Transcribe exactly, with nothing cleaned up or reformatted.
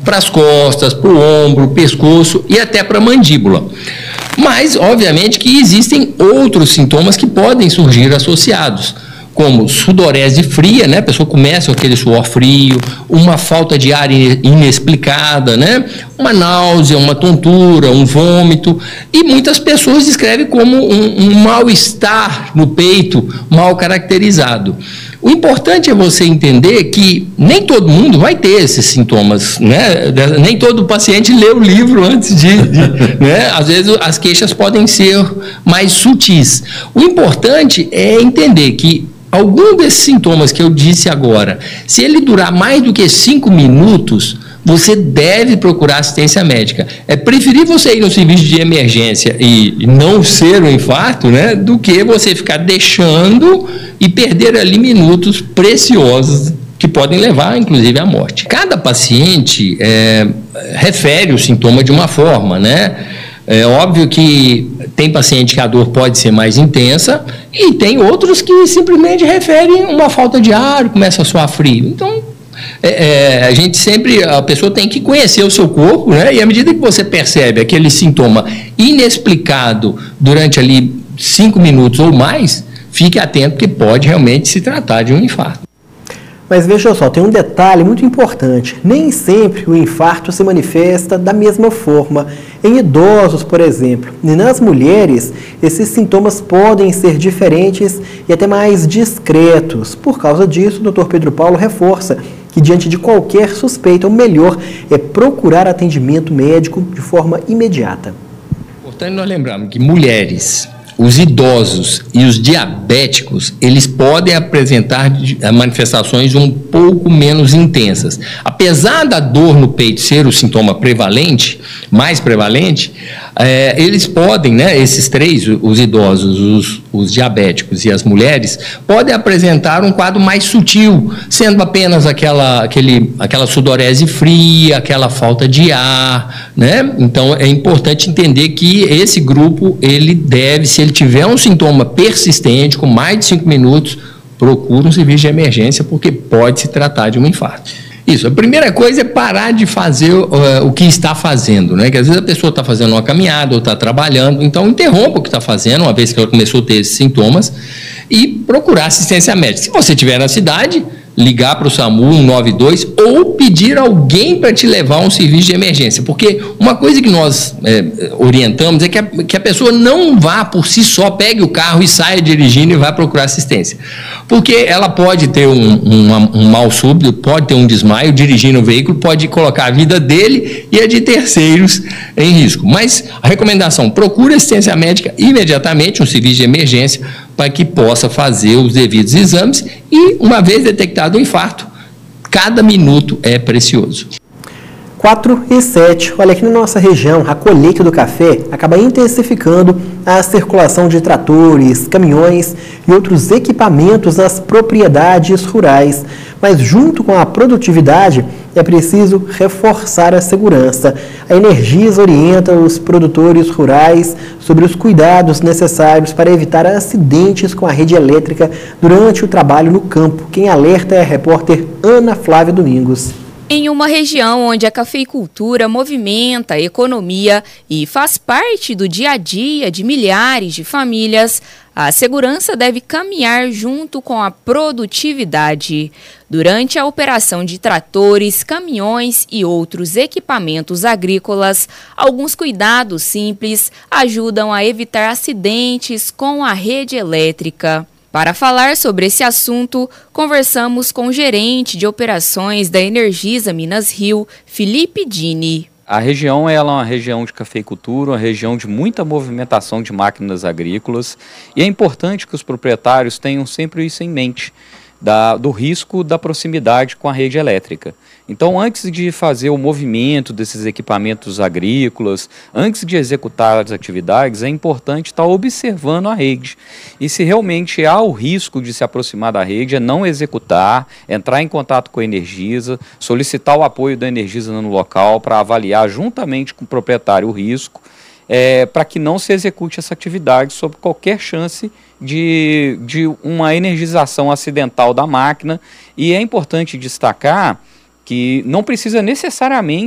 para as costas, para o ombro, pescoço e até para a mandíbula. Mas, obviamente, que existem outros sintomas que podem surgir associados, como sudorese fria, né? A pessoa começa com aquele suor frio, uma falta de ar inexplicada, né? Uma náusea, uma tontura, um vômito, e muitas pessoas descrevem como um, um mal-estar no peito, mal caracterizado. O importante é você entender que nem todo mundo vai ter esses sintomas, né? Nem todo paciente lê o livro antes de, de né? Às vezes as queixas podem ser mais sutis. O importante é entender que algum desses sintomas que eu disse agora, se ele durar mais do que cinco minutos, você deve procurar assistência médica. É preferível você ir no serviço de emergência e não ser um infarto, né, do que você ficar deixando e perder ali minutos preciosos que podem levar, inclusive, à morte. Cada paciente é, refere o sintoma de uma forma, né? É óbvio que tem paciente que a dor pode ser mais intensa e tem outros que simplesmente referem uma falta de ar, começa a suar frio. Então, é, é, a gente sempre, a pessoa tem que conhecer o seu corpo, né? E à medida que você percebe aquele sintoma inexplicado durante ali cinco minutos ou mais, fique atento que pode realmente se tratar de um infarto. Mas veja só, tem um detalhe muito importante. Nem sempre o infarto se manifesta da mesma forma. Em idosos, por exemplo, e nas mulheres, esses sintomas podem ser diferentes e até mais discretos. Por causa disso, o doutor Pedro Paulo reforça que, diante de qualquer suspeita, o melhor é procurar atendimento médico de forma imediata. Importante nós lembrarmos que mulheres, os idosos e os diabéticos, eles podem apresentar manifestações um pouco menos intensas. Apesar da dor no peito ser o sintoma prevalente, mais prevalente, é, eles podem, né, esses três, os idosos, os, os diabéticos e as mulheres, podem apresentar um quadro mais sutil, sendo apenas aquela, aquele, aquela sudorese fria, aquela falta de ar, né? Então, é importante entender que esse grupo, ele deve, se ele tiver um sintoma persistente, com mais de cinco minutos, procure um serviço de emergência, porque pode se tratar de um infarto. Isso, a primeira coisa é parar de fazer uh, o que está fazendo, né? Que às vezes a pessoa está fazendo uma caminhada ou está trabalhando, então interrompa o que está fazendo, uma vez que ela começou a ter esses sintomas, e procurar assistência médica. Se você estiver na cidade, ligar para o SAMU um nove dois ou pedir alguém para te levar a um serviço de emergência, porque uma coisa que nós é, orientamos é que a, que a pessoa não vá por si só, pegue o carro e saia dirigindo e vá procurar assistência, porque ela pode ter um, um, um mal súbito, pode ter um desmaio dirigindo o veículo, pode colocar a vida dele e a de terceiros em risco. Mas a recomendação, procure assistência médica imediatamente, um serviço de emergência, para que possa fazer os devidos exames e, uma vez detectado o infarto, cada minuto é precioso. quatro e sete. Olha, aqui na nossa região, a colheita do café acaba intensificando a circulação de tratores, caminhões e outros equipamentos nas propriedades rurais. Mas, junto com a produtividade, é preciso reforçar a segurança. A Energisa orienta os produtores rurais sobre os cuidados necessários para evitar acidentes com a rede elétrica durante o trabalho no campo. Quem alerta é a repórter Ana Flávia Domingos. Em uma região onde a cafeicultura movimenta a economia e faz parte do dia a dia de milhares de famílias, a segurança deve caminhar junto com a produtividade. Durante a operação de tratores, caminhões e outros equipamentos agrícolas, alguns cuidados simples ajudam a evitar acidentes com a rede elétrica. Para falar sobre esse assunto, conversamos com o gerente de operações da Energisa Minas Rio, Felipe Dini. A região ela é uma região de cafeicultura, uma região de muita movimentação de máquinas agrícolas, e é importante que os proprietários tenham sempre isso em mente, da, do risco da proximidade com a rede elétrica. Então, antes de fazer o movimento desses equipamentos agrícolas, antes de executar as atividades, é importante estar observando a rede. E se realmente há o risco de se aproximar da rede, é não executar, entrar em contato com a Energisa, solicitar o apoio da Energisa no local para avaliar juntamente com o proprietário o risco, é, para que não se execute essa atividade sob qualquer chance de, de uma energização acidental da máquina. E é importante destacar que não precisa necessariamente